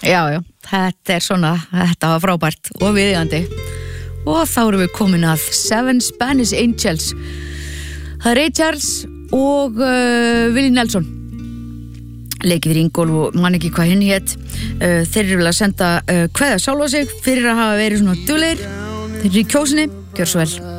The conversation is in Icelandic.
Já, þetta svona, þetta var frábært og viðeigandi. Og þá erum við komin að Seven Spanish Angels. Það er Ray Charles og Willie Nelson. Leikið fyrir Ingólf og man ekki hvað hinn hét. Þeir eru vel að senda kveðja sjálfa sig fyrir að hafa verið svona duglegir. Þeir eru í kjósinni, gjör svo vel.